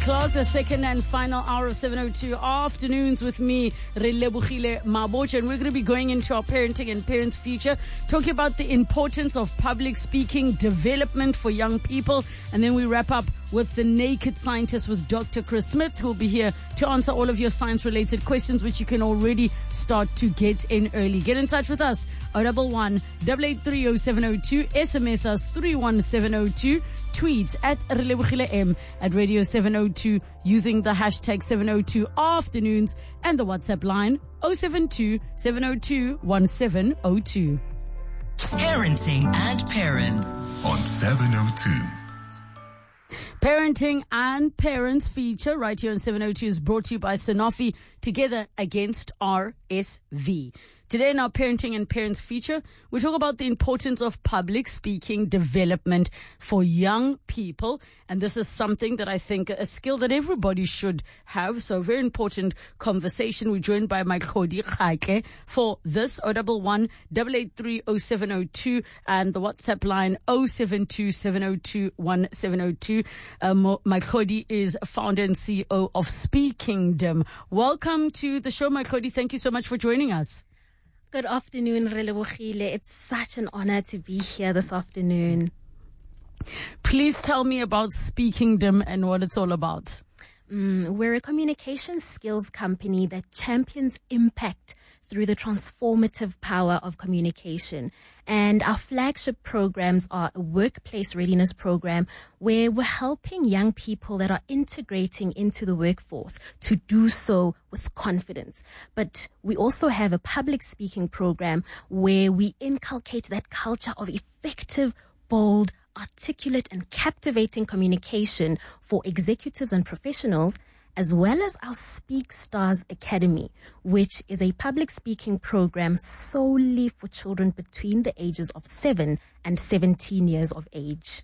o'clock, the second and final hour of 7:02 afternoons with me, Relebohile Mabocha, and we're going to be going into our parenting and parents' future, talking about the importance of public speaking, development for young people, and then we wrap up with the Naked Scientist with Dr. Chris Smith, who will be here to answer all of your science-related questions, which you can already start to get in early. Get in touch with us, 011-883-0702, SMS us 31702, tweet at Relebohile M at Radio 702 using the hashtag 702 afternoons and the WhatsApp line 072-702-1702. Parenting and Parents on 702. Parenting and Parents feature right here on 702 is brought to you by Sanofi, together against RSV. Today in our Parenting and Parents feature, we talk about the importance of public speaking development for young people. And this is something that I think a skill that everybody should have. So a very important conversation. We're joined by Makhodi Khake for this, 011-883-0702 and the WhatsApp line 072-702-1702. Makhodi is founder and CEO of Speakingdom. Welcome to the show, Makhodi. Thank you so much for joining us. Good afternoon, Relebohile. It's such an honor to be here this afternoon. Please tell me about Speakingdom and what it's all about. We're a communication skills company that champions impact through the transformative power of communication. And our flagship programs are a workplace readiness program where we're helping young people that are integrating into the workforce to do so with confidence. But we also have a public speaking program where we inculcate that culture of effective, bold, articulate and captivating communication for executives and professionals, as well as our Speak Stars Academy, which is a public speaking program solely for children between the ages of 7 and 17 years of age.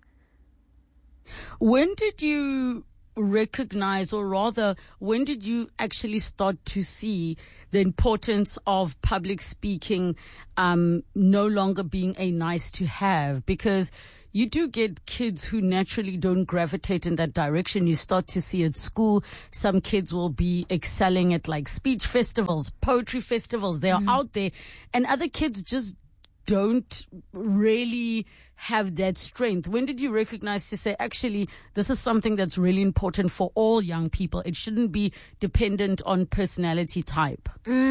When did you recognize, or rather, when did you actually start to see the importance of public speaking no longer being a nice to have? Because you do get kids who naturally don't gravitate in that direction. You start to see at school, some kids will be excelling at like speech festivals, poetry festivals. They are out there, and other kids just don't really have that strength. When did you recognize to say, actually, this is something that's really important for all young people? It shouldn't be dependent on personality type.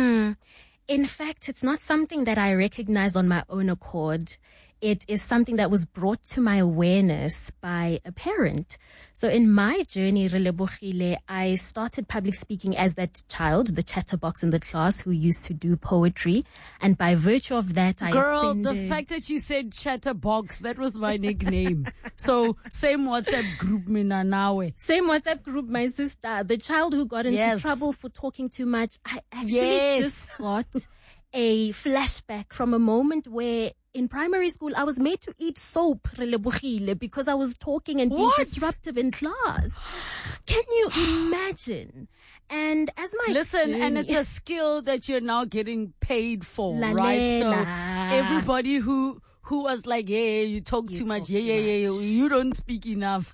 In fact, it's not something that I recognize on my own accord. It is something that was brought to my awareness by a parent. So in my journey, Relebohile, I started public speaking as that child, the chatterbox in the class who used to do poetry. And by virtue of that, I ascended. The fact that you said chatterbox, that was my nickname. So same WhatsApp group, Mina Nawe. Same WhatsApp group, my sister. The child who got into trouble for talking too much. I actually just got a flashback from a moment where in primary school, I was made to eat soap, Relebohile, because I was talking and being disruptive in class. Can you imagine? And as my journey, and it's a skill that you're now getting paid for, right? So everybody who was like, you talk too much. You don't speak enough.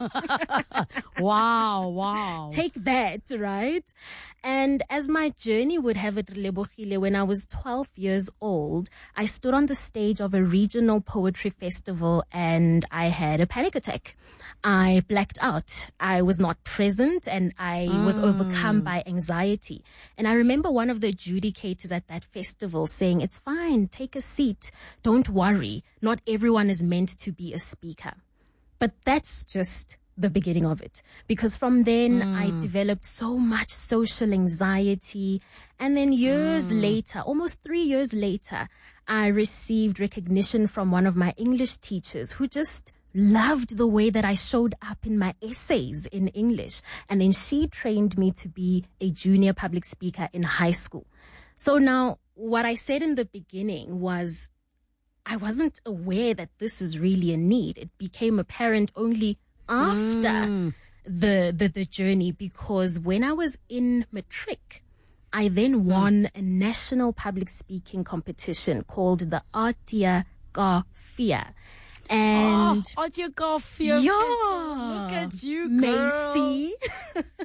Wow. Take that, right? And as my journey would have it, Relebohile, when I was 12 years old, I stood on the stage of a regional poetry festival and I had a panic attack. I blacked out. I was not present and I was overcome by anxiety. And I remember one of the adjudicators at that festival saying, "It's fine, take a seat. Don't worry. Not everyone is meant to be a speaker." But that's just the beginning of it. Because from then I developed so much social anxiety. And then years later, almost 3 years later, I received recognition from one of my English teachers who just loved the way that I showed up in my essays in English. And then she trained me to be a junior public speaker in high school. So now what I said in the beginning was I wasn't aware that this is really a need. It became apparent only after the journey, because when I was in matric, I then won a national public speaking competition called the Atia Gafia. And Atia Gafia. Yeah. Look at you, girl. Macy.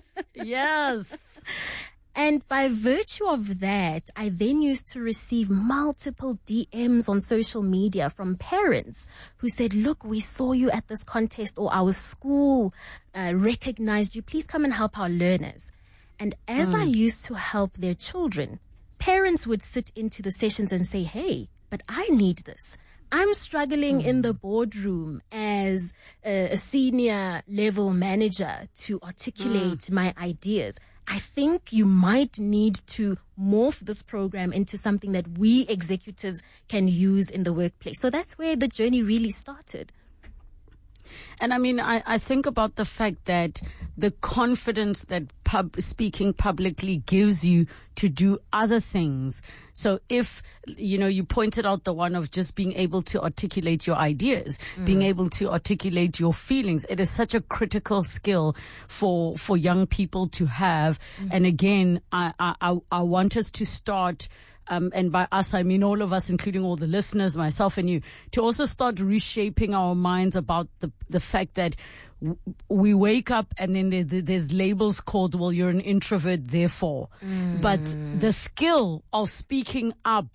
Yes. And by virtue of that, I then used to receive multiple DMs on social media from parents who said, look, we saw you at this contest, or our school recognized you. Please come and help our learners. And as I used to help their children, parents would sit into the sessions and say, hey, but I need this. I'm struggling in the boardroom as a senior level manager to articulate my ideas. I think you might need to morph this program into something that we executives can use in the workplace. So that's where the journey really started. And I mean, I think about the fact that the confidence that speaking publicly gives you to do other things. So if, you pointed out the one of just being able to articulate your ideas, being able to articulate your feelings, it is such a critical skill for young people to have. And again, I want us to start, and by us, I mean all of us, including all the listeners, myself and you, to also start reshaping our minds about the fact that we wake up and then there's labels called, well, you're an introvert, therefore. But the skill of speaking up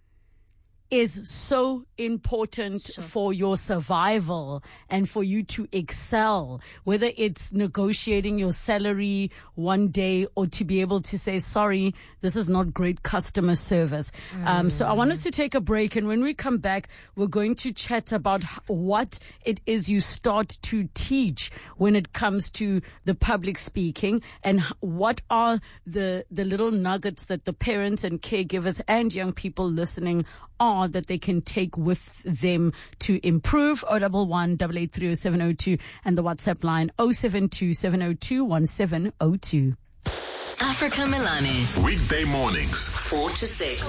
is so important for your survival and for you to excel, whether it's negotiating your salary one day or to be able to say, sorry, this is not great customer service. So I want us to take a break. And when we come back, we're going to chat about what it is you start to teach when it comes to the public speaking, and what are the little nuggets that the parents and caregivers and young people listening are that they can take with them to improve. 011 883 0702 and the WhatsApp line 072 702 1702. Africa Melane. Weekday mornings, 4 to 6.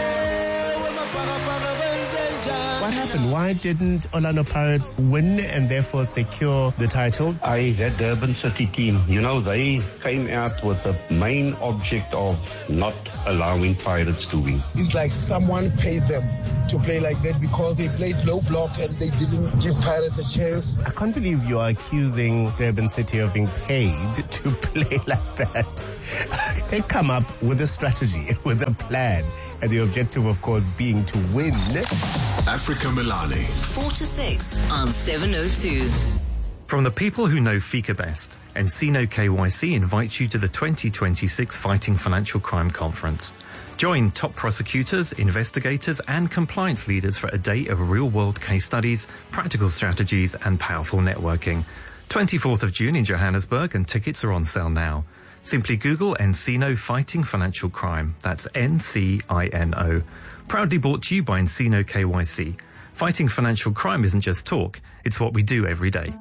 What happened? Why didn't Orlando Pirates win and therefore secure the title? That Durban City team, they came out with the main object of not allowing Pirates to win. It's like someone paid them to play like that because they played low block and they didn't give Pirates a chance. I can't believe you are accusing Durban City of being paid to play like that. They've come up with a strategy, with a plan, and the objective, of course, being to win. Africa Melane. 4 to 6 on 702. From the people who know FICA best, Encino KYC invites you to the 2026 Fighting Financial Crime Conference. Join top prosecutors, investigators, and compliance leaders for a day of real-world case studies, practical strategies, and powerful networking. 24th of June in Johannesburg, and tickets are on sale now. Simply Google Encino Fighting Financial Crime. That's NCINO. Proudly brought to you by Encino KYC. Fighting financial crime isn't just talk, it's what we do every day.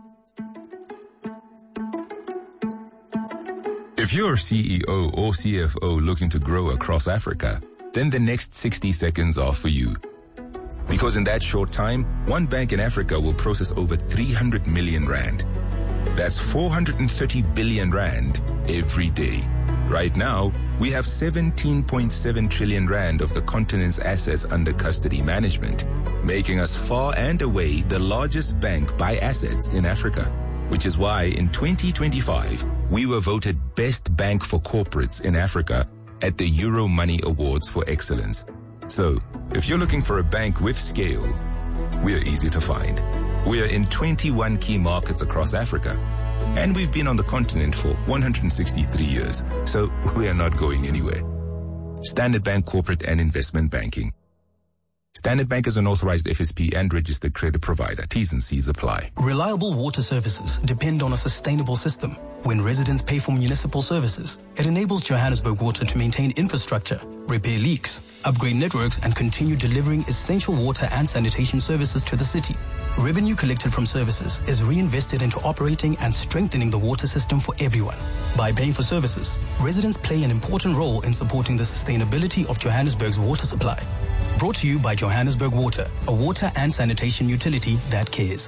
If you're CEO or CFO looking to grow across Africa, then the next 60 seconds are for you. Because in that short time, one bank in Africa will process over 300 million rand. That's 430 billion rand every day. Right now, we have 17.7 trillion rand of the continent's assets under custody management, making us far and away the largest bank by assets in Africa. Which is why in 2025, we were voted Best Bank for Corporates in Africa at the Euro Money Awards for Excellence. So, if you're looking for a bank with scale, we're easy to find. We're in 21 key markets across Africa. And we've been on the continent for 163 years, so we are not going anywhere. Standard Bank Corporate and Investment Banking. Standard Bank is an authorized FSP and registered credit provider. T's and C's apply. Reliable water services depend on a sustainable system. When residents pay for municipal services, it enables Johannesburg Water to maintain infrastructure, repair leaks, upgrade networks, and continue delivering essential water and sanitation services to the city. Revenue collected from services is reinvested into operating and strengthening the water system for everyone. By paying for services, residents play an important role in supporting the sustainability of Johannesburg's water supply. Brought to you by Johannesburg Water, a water and sanitation utility that cares.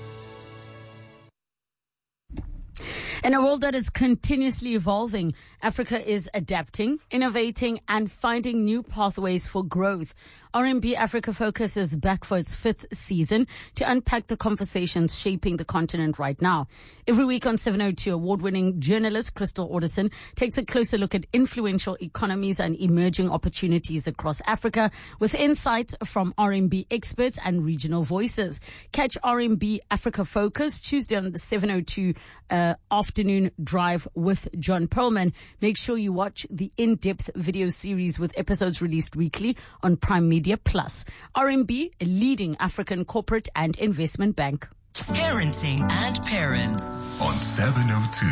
In a world that is continuously evolving, Africa is adapting, innovating, and finding new pathways for growth. RMB Africa Focus is back for its 5th season to unpack the conversations shaping the continent right now. Every week on 702, award-winning journalist Crystal Alderson takes a closer look at influential economies and emerging opportunities across Africa with insights from RMB experts and regional voices. Catch RMB Africa Focus Tuesday on the 702 afternoon drive with John Perlman. Make sure you watch the in-depth video series with episodes released weekly on Prime Media Plus. RMB, a leading African corporate and investment bank. Parenting and Parents on 702.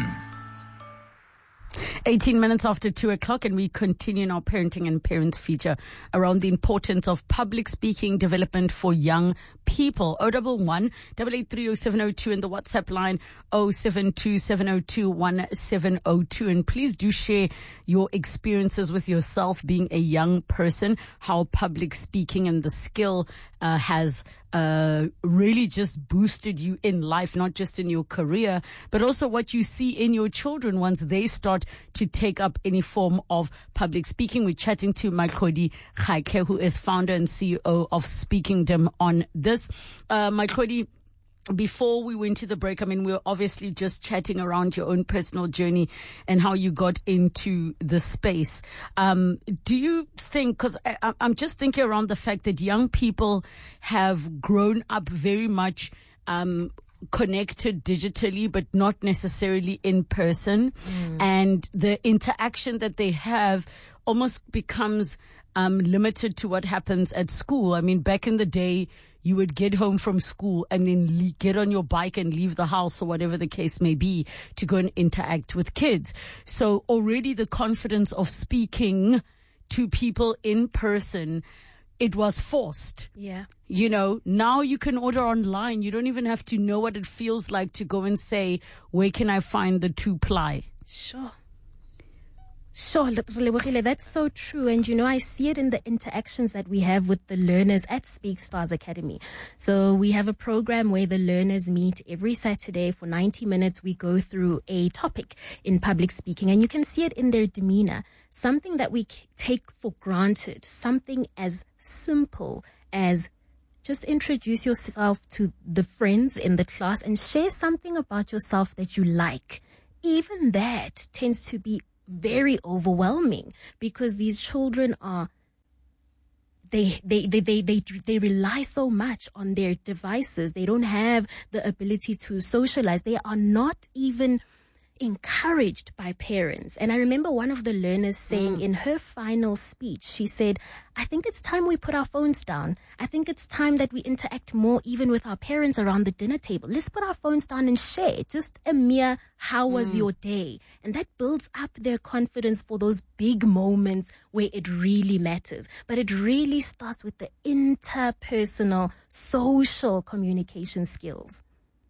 18 minutes after 2 o'clock, and we continue in our parenting and parents feature around the importance of public speaking development for young people. 011 883 0702 and the WhatsApp line 072 702 1702. And please do share your experiences with yourself being a young person, how public speaking and the skill has really just boosted you in life, not just in your career, but also what you see in your children once they start to take up any form of public speaking. We're chatting to Maikodi Khaike, who is founder and CEO of Speakingdom, on this. Maikodi, before we went to the break, I mean, we were obviously just chatting around your own personal journey and how you got into the space. Do you think, because I'm just thinking around the fact that young people have grown up very much connected digitally, but not necessarily in person. And the interaction that they have almost becomes limited to what happens at school. I mean, back in the day, you would get home from school and then get on your bike and leave the house or whatever the case may be to go and interact with kids. So already the confidence of speaking to people in person, it was forced. Yeah. You know, now you can order online. You don't even have to know what it feels like to go and say, where can I find the 2-ply? Sure. That's so true. And, you know, I see it in the interactions that we have with the learners at Speak Stars Academy. So we have a program where the learners meet every Saturday for 90 minutes. We go through a topic in public speaking, and you can see it in their demeanor. Something that we take for granted, something as simple as just introduce yourself to the friends in the class and share something about yourself that you like. Even that tends to be very overwhelming because these children are, they rely so much on their devices. They don't have the ability to socialize. They are not even encouraged by parents. And I remember one of the learners saying in her final speech, she said, I think it's time we put our phones down. I think it's time that we interact more even with our parents around the dinner table. Let's put our phones down and share just a mere how was your day? And that builds up their confidence for those big moments where it really matters. But it really starts with the interpersonal, social communication skills.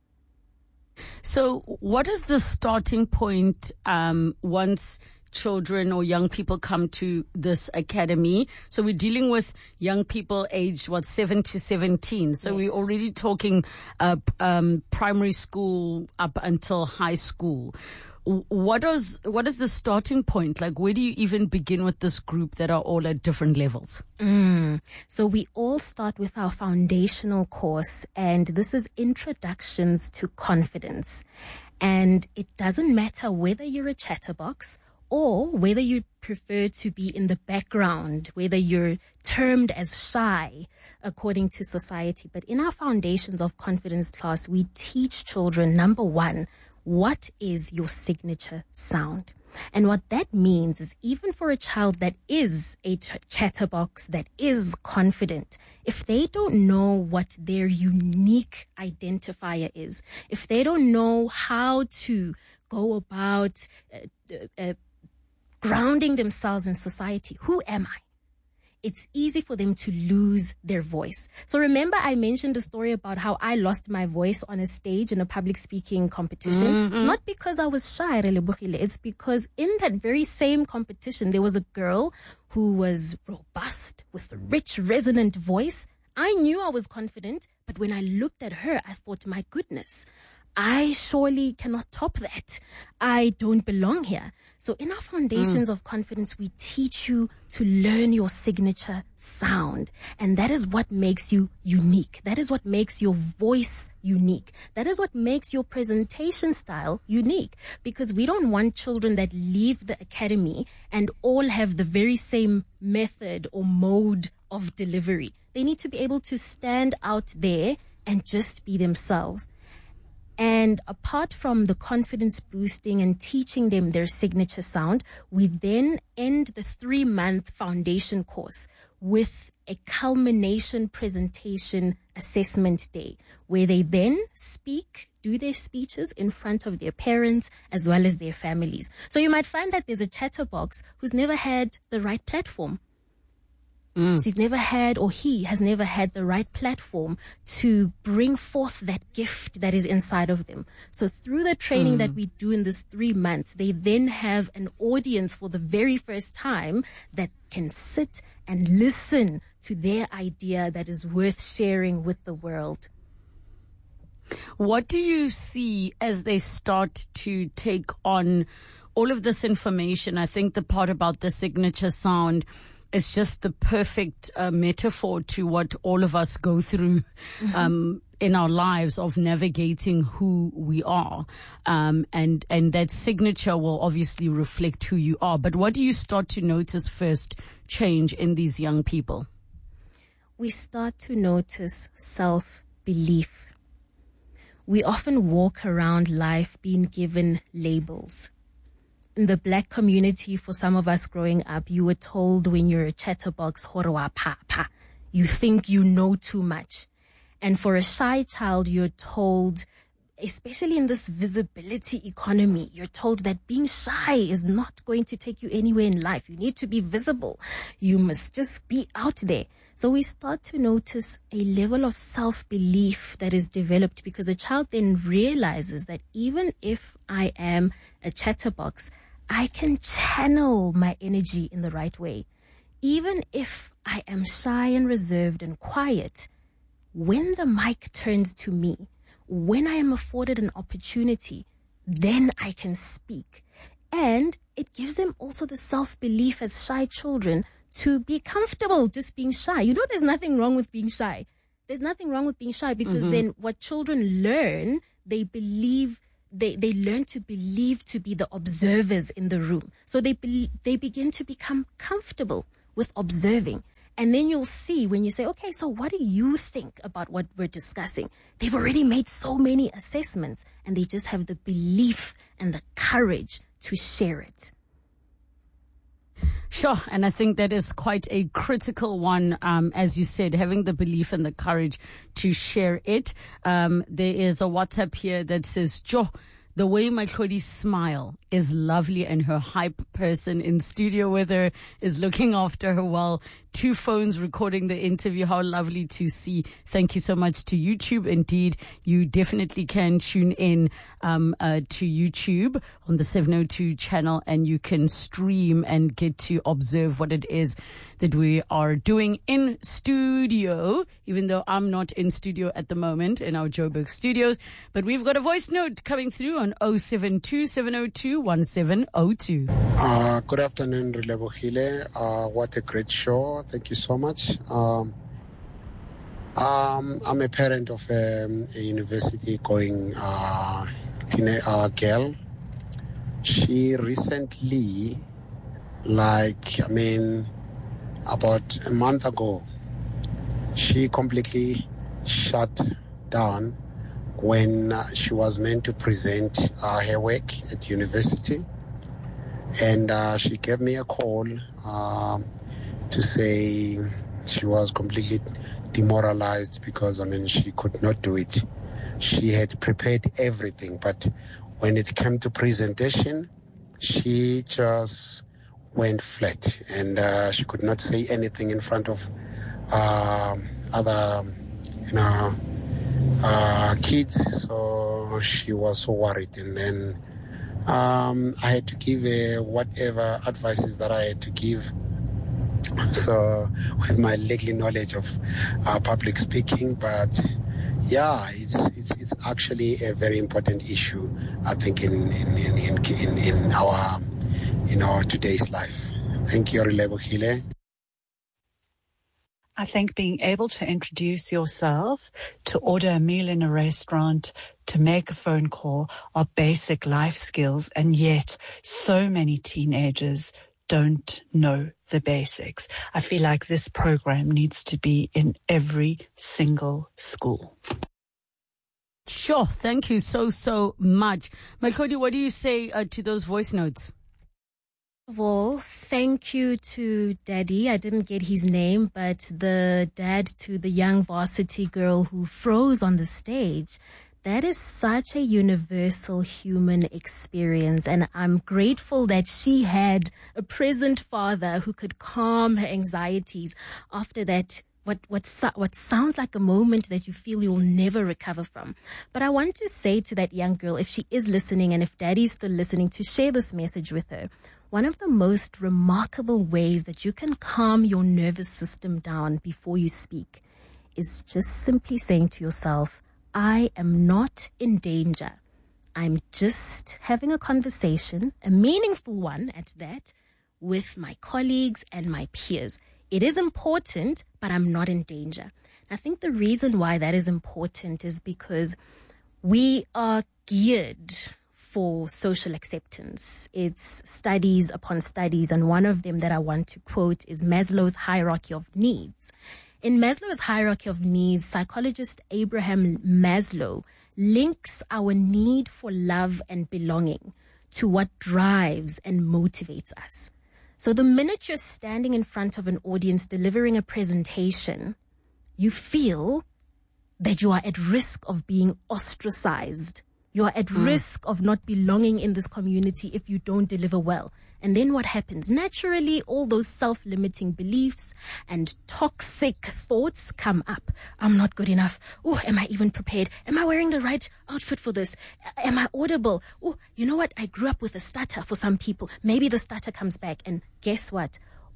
So what is the starting point once children or young people come to this academy? So we're dealing with young people aged, 7 to 17. So we're already talking primary school up until high school. What is the starting point? Like, where do you even begin with this group that are all at different levels? So we all start with our foundational course, and this is Introductions to Confidence. And it doesn't matter whether you're a chatterbox or whether you prefer to be in the background, whether you're termed as shy according to society. But in our Foundations of Confidence class, we teach children, number one, what is your signature sound? And what that means is even for a child that is a chatterbox, that is confident, if they don't know what their unique identifier is, if they don't know how to go about grounding themselves in society, who am I? It's easy for them to lose their voice. So remember I mentioned a story about how I lost my voice on a stage in a public speaking competition. It's not because I was shy, it's because in that very same competition, there was a girl who was robust with a rich, resonant voice. I knew I was confident, but when I looked at her, I thought, my goodness, I surely cannot top that. I don't belong here. So in our Foundations of Confidence, we teach you to learn your signature sound. And that is what makes you unique. That is what makes your voice unique. That is what makes your presentation style unique. Because we don't want children that leave the academy and all have the very same method or mode of delivery. They need to be able to stand out there and just be themselves. And apart from the confidence boosting and teaching them their signature sound, we then end the 3-month foundation course with a culmination presentation assessment day, where they then do their speeches in front of their parents as well as their families. So you might find that there's a chatterbox who's never had the right platform. She's never had, or he has never had the right platform to bring forth that gift that is inside of them. So through the training that we do in this 3 months, they then have an audience for the very first time that can sit and listen to their idea that is worth sharing with the world. What do you see as they start to take on all of this information? I think the part about the signature sound is just the perfect metaphor to what all of us go through in our lives of navigating who we are. And that signature will obviously reflect who you are. But what do you start to notice first change in these young people? We start to notice self-belief. We often walk around life being given labels. In the Black community, for some of us growing up, you were told when you're a chatterbox, "Horwa papa," you think you know too much. And for a shy child, you're told, especially in this visibility economy, you're told that being shy is not going to take you anywhere in life. You need to be visible. You must just be out there. So we start to notice a level of self-belief that is developed because a child then realizes that even if I am a chatterbox, I can channel my energy in the right way. Even if I am shy and reserved and quiet, when the mic turns to me, when I am afforded an opportunity, then I can speak. And it gives them also the self-belief as shy children to be comfortable just being shy. You know, there's nothing wrong with being shy. There's nothing wrong with being shy because then what children learn, they learn to believe to be the observers in the room. So they begin to become comfortable with observing. And then you'll see when you say, okay, so what do you think about what we're discussing? They've already made so many assessments and they just have the belief and the courage to share it. Sure, and I think that is quite a critical one, as you said, having the belief and the courage to share it. There is a WhatsApp here that says, "Jo, the way my Matlhodi smile is lovely and her hype person in studio with her is looking after her well. 2 phones recording the interview. How lovely to see." Thank you so much to YouTube. Indeed, you definitely can tune in to YouTube on the 702 channel and you can stream and get to observe what it is that we are doing in studio, even though I'm not in studio at the moment in our Joburg studios. But we've got a voice note coming through on 072 702 1702. Good afternoon, Relebohile. What a great show. Thank you so much. I'm a parent of a university going girl. She recently, about a month ago, she completely shut down when she was meant to present her work at university. And she gave me a call to say she was completely demoralized because, she could not do it. She had prepared everything, but when it came to presentation, she just went flat and she could not say anything in front of other kids. So she was so worried, and then I had to give whatever advices that I had to give. So with my little knowledge of public speaking, but yeah, it's actually a very important issue, I think, in our today's life. Thank you, Relebohile. I think being able to introduce yourself, to order a meal in a restaurant, to make a phone call are basic life skills, and yet so many teenagers don't know the basics. I feel like this program needs to be in every single school. Sure. Thank you so much. Makodi, what do you say to those voice notes? Well, thank you to Daddy. I didn't get his name, but the dad to the young varsity girl who froze on the stage. That is such a universal human experience, and I'm grateful that she had a present father who could calm her anxieties after that. What sounds like a moment that you feel you'll never recover from. But I want to say to that young girl, if she is listening and if Daddy's still listening, to share this message with her. One of the most remarkable ways that you can calm your nervous system down before you speak is just simply saying to yourself, I am not in danger. I'm just having a conversation, a meaningful one at that, with my colleagues and my peers. It is important, but I'm not in danger. I think the reason why that is important is because we are geared for social acceptance. It's studies upon studies, and one of them that I want to quote is Maslow's hierarchy of needs. In Maslow's hierarchy of needs, psychologist Abraham Maslow links our need for love and belonging to what drives and motivates us. So the minute you're standing in front of an audience delivering a presentation, you feel that you are at risk of being ostracized. You are at risk of not belonging in this community if you don't deliver well. And then what happens? Naturally, all those self-limiting beliefs and toxic thoughts come up. I'm not good enough. Oh, am I even prepared? Am I wearing the right outfit for this? Am I audible? Oh, you know what? I grew up with a stutter for some people. Maybe the stutter comes back. And guess what?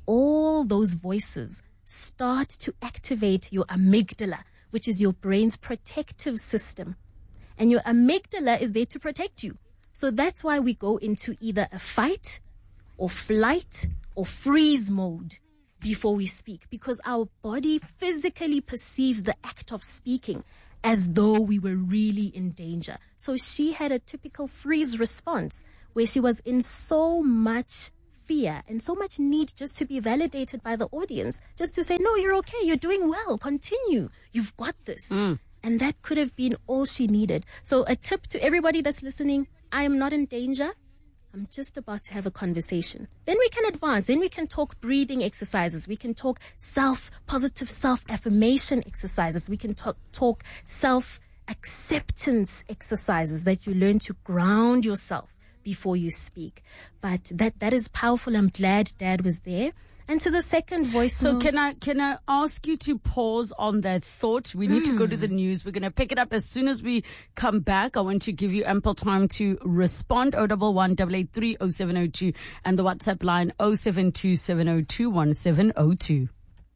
All those voices start to activate your amygdala, which is your brain's protective system. And your amygdala is there to protect you. So that's why we go into either a fight or flight or freeze mode before we speak, because our body physically perceives the act of speaking as though we were really in danger. So she had a typical freeze response where she was in so much fear and so much need just to be validated by the audience, just to say, no, you're okay, you're doing well, continue, you've got this. And that could have been all she needed. So a tip to everybody that's listening, I am not in danger. I'm just about to have a conversation. Then we can advance. Then we can talk breathing exercises. We can talk positive self-affirmation exercises. We can talk self-acceptance exercises that you learn to ground yourself before you speak. But that is powerful. I'm glad Dad was there. And to the second voice note. So can I ask you to pause on that thought? We need to go to the news. We're going to pick it up as soon as we come back. I want to give you ample time to respond. 011-883-0702 and the WhatsApp line 072-702-1702.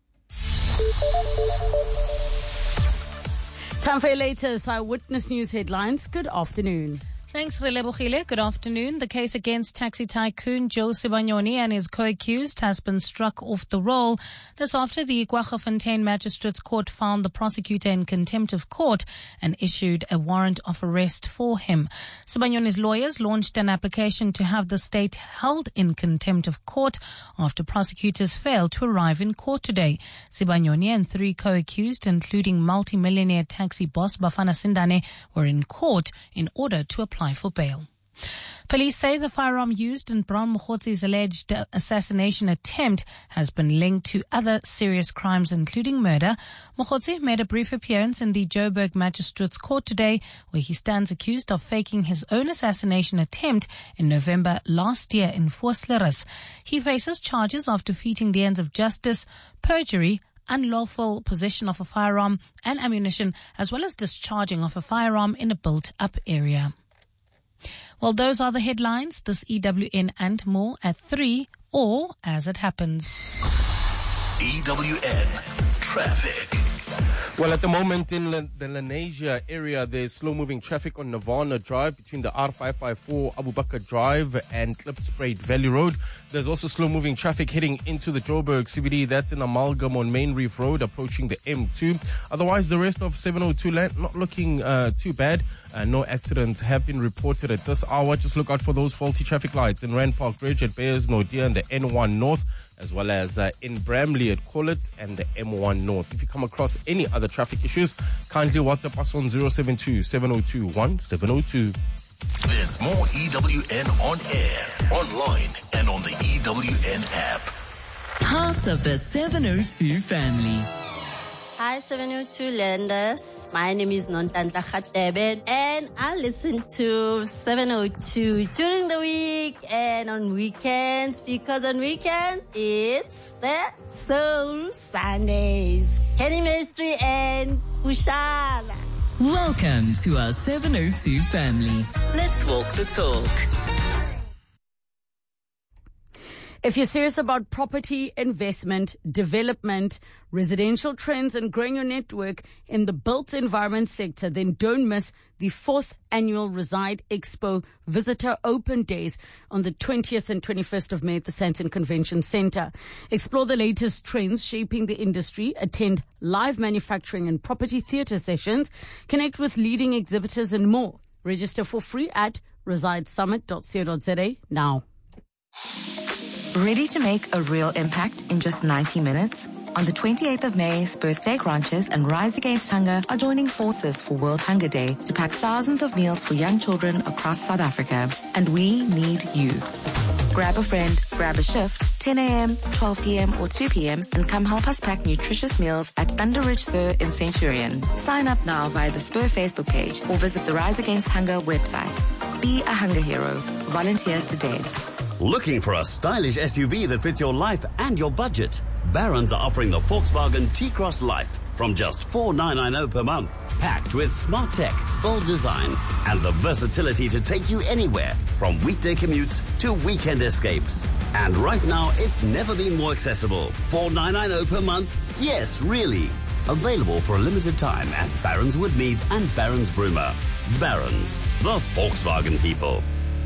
Time for your latest Eyewitness News headlines. Good afternoon. Thanks, Relebohile. Good afternoon. The case against taxi tycoon Joe Sibanyoni and his co-accused has been struck off the roll. This after the Kwaggafontein Magistrates Court found the prosecutor in contempt of court and issued a warrant of arrest for him. Sibanyoni's lawyers launched an application to have the state held in contempt of court after prosecutors failed to arrive in court today. Sibanyoni and 3 co-accused, including multi-millionaire taxi boss Bafana Sindane, were in court in order to apply for bail. Police say the firearm used in Brown Mogotzi's alleged assassination attempt has been linked to other serious crimes, including murder. Mogotzi made a brief appearance in the Joburg Magistrates Court today, where he stands accused of faking his own assassination attempt in November last year in Vosloorus. He faces charges of defeating the ends of justice, perjury, unlawful possession of a firearm and ammunition, as well as discharging of a firearm in a built-up area. Well, those are the headlines. This EWN and more at 3 or as it happens. EWN Traffic. Well, at the moment in the Lenasia area, there's slow-moving traffic on Nirvana Drive between the R554 Abu Bakr Drive and Klipspruit Valley Road. There's also slow-moving traffic heading into the Joburg CBD. That's in Amalgam on Main Reef Road, approaching the M2. Otherwise, the rest of 702 land not looking too bad. No accidents have been reported at this hour. Just look out for those faulty traffic lights in Rand Park Bridge at Beyers Naudé and the N1 North, as well as in Bramley at Collet and the M1 North. If you come across any other traffic issues, kindly WhatsApp us on 072-702-1702. There's more EWN on air, online, and on the EWN app. Part of the 702 family. Hi 702 lenders, my name is Nontanta Khatebe and I listen to 702 during the week and on weekends, because on weekends it's the Soul Sundays. Kenny Maestri and Pushala. Welcome to our 702 family. Let's walk the talk. If you're serious about property, investment, development, residential trends, and growing your network in the built environment sector, then don't miss the 4th annual Reside Expo Visitor Open Days on the 20th and 21st of May at the Sandton Convention Center. Explore the latest trends shaping the industry, attend live manufacturing and property theater sessions, connect with leading exhibitors, and more. Register for free at residesummit.co.za now. Ready to make a real impact in just 90 minutes? On the 28th of May, Spur Steak Ranches and Rise Against Hunger are joining forces for World Hunger Day to pack thousands of meals for young children across South Africa. And we need you. Grab a friend, grab a shift, 10 a.m., 12 p.m. or 2 p.m. and come help us pack nutritious meals at Thunder Ridge Spur in Centurion. Sign up now via the Spur Facebook page or visit the Rise Against Hunger website. Be a hunger hero. Volunteer today. Looking for a stylish SUV that fits your life and your budget? Barron's are offering the Volkswagen T-Cross Life from just $4,990 per month. Packed with smart tech, bold design, and the versatility to take you anywhere, from weekday commutes to weekend escapes. And right now, it's never been more accessible. $4,990 per month? Yes, really. Available for a limited time at Barron's Woodmead and Barron's Broomer. Barron's, the Volkswagen people.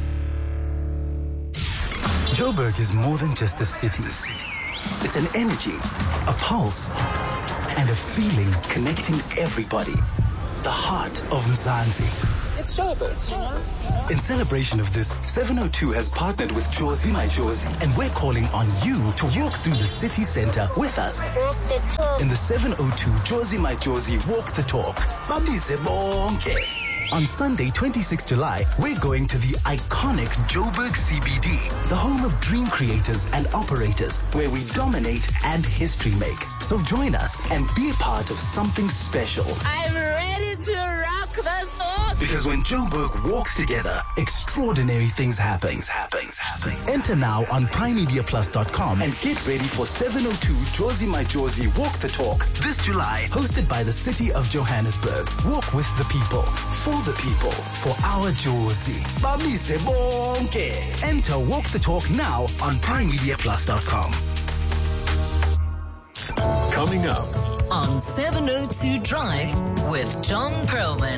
Joburg is more than just a city. It's an energy, a pulse, and a feeling connecting everybody. The heart of Mzansi. It's Joburg, you know? In celebration of this, 702 has partnered with Jozi My Jozi, and we're calling on you to walk through the city center with us. Walk the talk. In the 702 Jozi My Jozi Walk the Talk. Babize bonke. On Sunday, 26 July, we're going to the iconic Joburg CBD, the home of dream creators and operators, where we dominate and history make. So join us and be a part of something special. I'm ready to rock this boat. Because when Joburg walks together, extraordinary things happen. Enter now on primemediaplus.com and get ready for 702 Jozi My Jozi Walk the Talk this July, hosted by the City of Johannesburg. Walk with the people, for the people, for our Jozi. Bamise bonke. Enter Walk the Talk now on primemediaplus.com. Coming up on 702 Drive with John Perlman.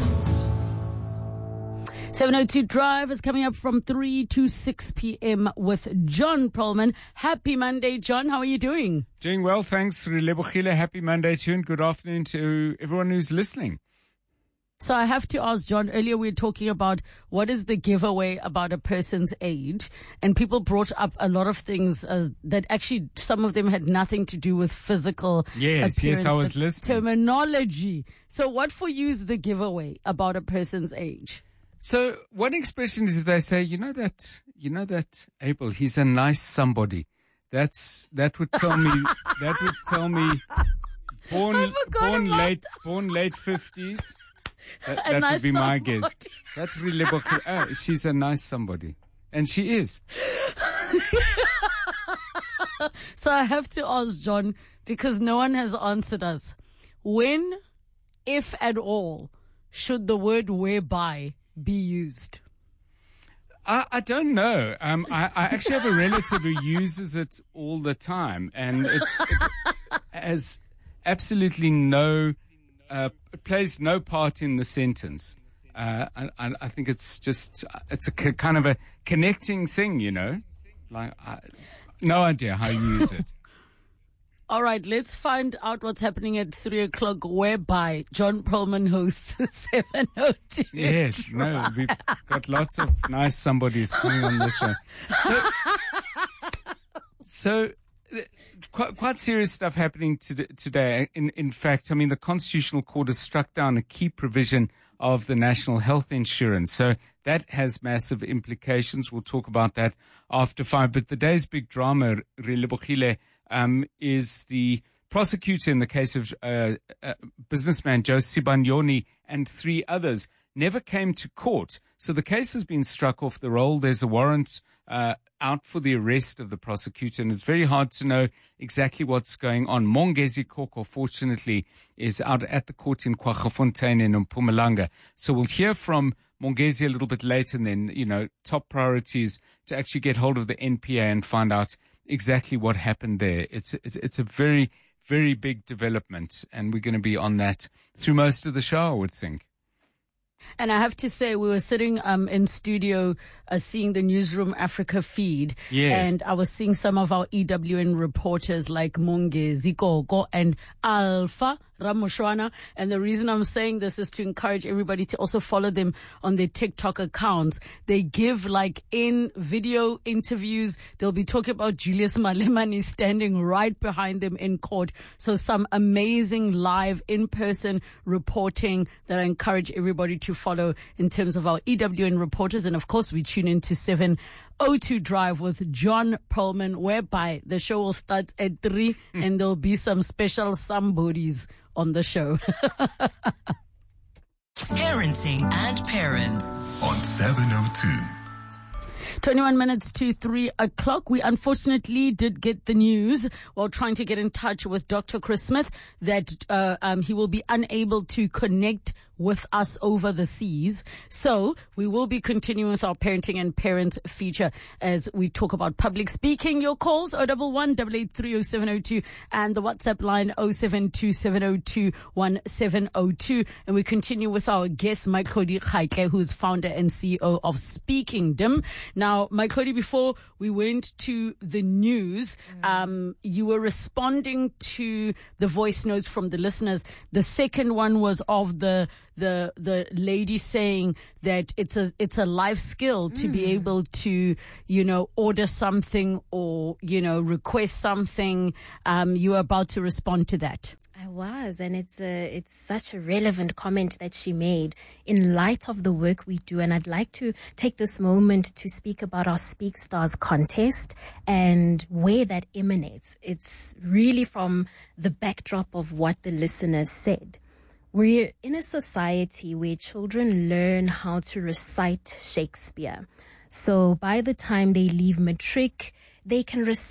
702 Drive is coming up from 3 to 6 p.m. with John Perlman. Happy Monday, John. How are you doing? Doing well, thanks. Happy Monday to you and good afternoon to everyone who's listening. So I have to ask, John, earlier we were talking about what is the giveaway about a person's age, and people brought up a lot of things that actually some of them had nothing to do with physical appearance. Yes, I was listening. Terminology. So what for you is the giveaway about a person's age? So one expression is if they say, you know that Abel, he's a nice somebody. That would tell me born late 50s. That nice would be my somebody. guess. That's really she's a nice somebody. And she is. So I have to ask John, because no one has answered us. When, if at all, should the word whereby be used? I don't know. I actually have a relative who uses it all the time, and it has absolutely no plays no part in the sentence. And I think it's a kind of a connecting thing, you know. Like, no idea how you use it. All right, let's find out what's happening at 3:00, whereby John Perlman hosts 702. Yes, no, we've got lots of nice somebodies coming on the show. So quite serious stuff happening today. In fact, I mean, the Constitutional Court has struck down a key provision of the National Health Insurance. So that has massive implications. We'll talk about that after 5. But the day's big drama, Relebohile, is the prosecutor in the case of businessman Joe Sibanyoni and 3 others never came to court. So the case has been struck off the roll. There's a warrant out for the arrest of the prosecutor, and it's very hard to know exactly what's going on. Mongezi Koko, fortunately, is out at the court in Kwaggafontein in Mpumalanga. So we'll hear from Mongezi a little bit later, and then, you know, top priorities to actually get hold of the NPA and find out exactly what happened there. It's a very, very big development, and we're going to be on that through most of the show, I would think. And I have to say, we were sitting in studio seeing the Newsroom Africa feed. Yes. And I was seeing some of our EWN reporters like Mongezi Koko and Alpha Ramoshwana. And the reason I'm saying this is to encourage everybody to also follow them on their TikTok accounts. They give in video interviews. They'll be talking about Julius Malemani standing right behind them in court. So some amazing live in-person reporting that I encourage everybody to follow in terms of our EWN reporters. And of course, we tune into 702 Drive with John Perlman, whereby the show will start at 3 and there'll be some special somebodies on the show. Parenting and Parents on 702. 21 minutes to 3:00. We unfortunately did get the news while trying to get in touch with Dr. Chris Smith that he will be unable to connect with us over the seas. So we will be continuing with our Parenting and Parents feature as we talk about public speaking. Your calls 011-883-0702 and the WhatsApp line 072-702-1702. And we continue with our guest, Maikodi Khaike, who is founder and CEO of Speakingdom. Now, Maikodi, before we went to the news, you were responding to the voice notes from the listeners. The second one was of the lady saying that it's a life skill to be able to, order something or, request something. You were about to respond to that. I was, and it's such a relevant comment that she made in light of the work we do. And I'd like to take this moment to speak about our Speak Stars contest and where that emanates. It's really from the backdrop of what the listeners said. We're in a society where children learn how to recite Shakespeare. So by the time they leave matric, they can recite